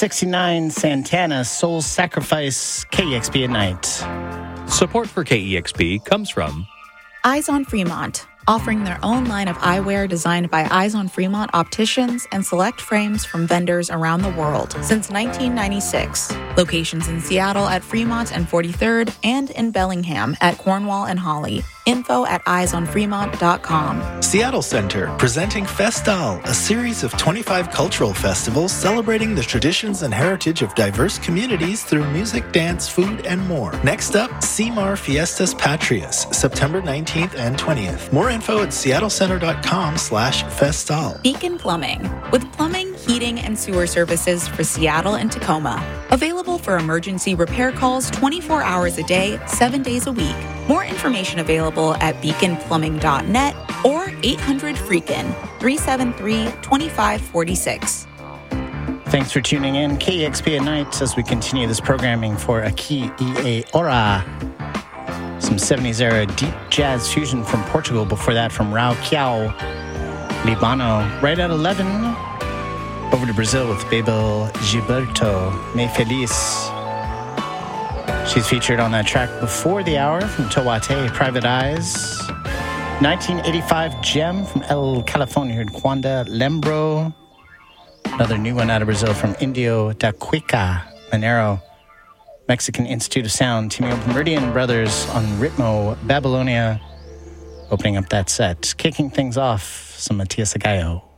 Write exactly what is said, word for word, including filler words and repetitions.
sixty-nine, Santana, Soul Sacrifice, K E X P at night. Support for K E X P comes from Eyes on Fremont, offering their own line of eyewear designed by Eyes on Fremont opticians and select frames from vendors around the world since nineteen ninety-six. Locations in Seattle at Fremont and forty-third and in Bellingham at Cornwall and Holly. Info at eyes on fremont dot com. Seattle Center, presenting Festal, a series of twenty-five cultural festivals celebrating the traditions and heritage of diverse communities through music, dance, food, and more. Next up, C M A R Fiestas Patrias, September nineteenth and twentieth. More info at seattlecenter.com slash festal. Beacon Plumbing, with plumbing, heating, and sewer services for Seattle and Tacoma. Available for emergency repair calls twenty-four hours a day, seven days a week. More information available at beacon plumbing dot net or eight hundred freakin, three seven three, two five four six. Thanks for tuning in. K E X P at night as we continue this programming for Aqui e Ora. Some seventies era deep jazz fusion from Portugal. Before that, from Rao Kiao, Libano. Right at eleven, over to Brazil with Bebel Gilberto, Me Feliz. She's featured on that track before the hour from Tawate, Private Eyes. nineteen eighty-five Gem from El California, heard Quanda Lembro. Another new one out of Brazil from Indio da Cuica, Monero. Mexican Institute of Sound, teaming up with Meridian Brothers on Ritmo, Babylonia. Opening up that set. Kicking things off, some Matias Agayo.